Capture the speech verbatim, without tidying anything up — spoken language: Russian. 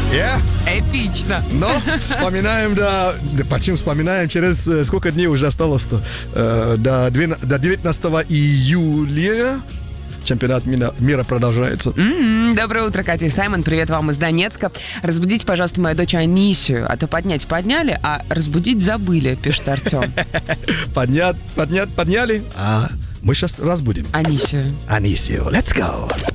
Yeah. Эпично. Но вспоминаем, да, да, почему вспоминаем, через э, сколько дней уже осталось-то? Э, до, двенадцатого, до девятнадцатого июля чемпионат мира, мира продолжается. М-м, доброе утро, Катя и Саймон. Привет вам из Донецка. Разбудите, пожалуйста, мою дочь Анисию. А то поднять подняли, а разбудить забыли, пишет Артем. Поднят, поднят, подняли, а мы сейчас разбудим. Анисию. Анисию, let's go.